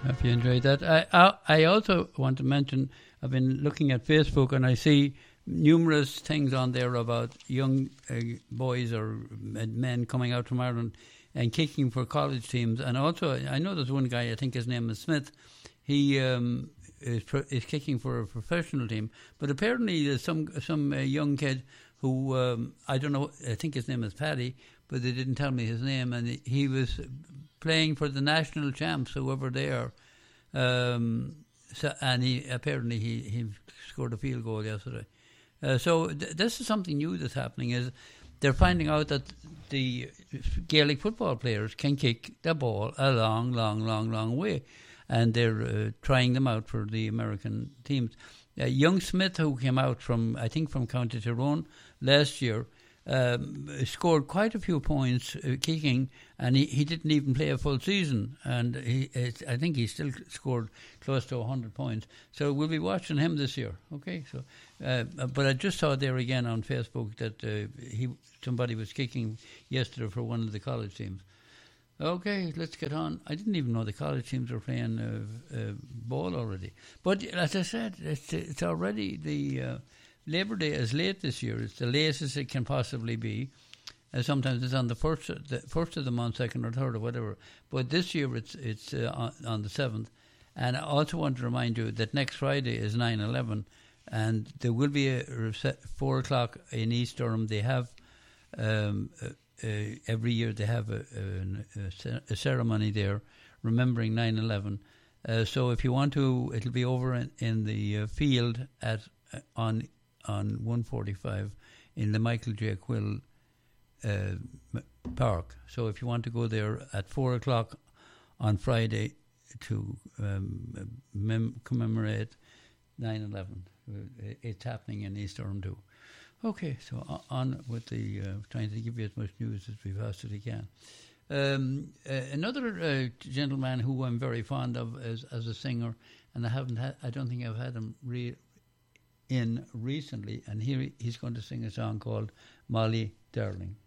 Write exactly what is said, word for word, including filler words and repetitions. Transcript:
Hope you enjoyed that. I, I I also want to mention, I've been looking at Facebook and I see numerous things on there about young uh, boys or men coming out from Ireland and kicking for college teams. And also, I know there's one guy, I think his name is Smith, he um, is, pro- is kicking for a professional team. But apparently there's some, some uh, young kid who, um, I don't know, I think his name is Paddy, but they didn't tell me his name, and he, he was playing for the national champs, whoever they are. Um, so, and he apparently he, he scored a field goal yesterday. Uh, so th- this is something new that's happening. Is they're finding out that the Gaelic football players can kick the ball a long, long, long, long way, and they're uh, trying them out for the American teams. Uh, young Smith, who came out from I think from County Tyrone last year, um, scored quite a few points uh, kicking, and he, he didn't even play a full season, and he it, I think he still scored close to one hundred points. So we'll be watching him this year. Okay, so uh, but I just saw there again on Facebook that uh, he somebody was kicking yesterday for one of the college teams. Okay, let's get on. I didn't even know the college teams were playing uh, uh, ball already. But as I said, it's, it's already the uh, Labour Day is late this year. It's the latest it can possibly be. Uh, sometimes it's on the first, the first of the month, second or third or whatever. But this year it's it's uh, on, on the seventh. And I also want to remind you that next Friday is nine eleven, and there will be a four o'clock in East Durham. They have um, uh, uh, every year they have a, a, a ceremony there remembering nine eleven. Uh, so if you want to, it'll be over in, in the uh, field at uh, on on one forty-five in the Michael J. Quill uh, Park. So if you want to go there at four o'clock on Friday to um, mem- commemorate nine eleven, it's happening in East Durham too. Okay, so on with the uh, trying to give you as much news as we possibly can. Um, uh, another uh, gentleman who I'm very fond of as, as a singer, and I haven't had, I don't think I've had him re- in recently, and here he's going to sing a song called Molly Darling.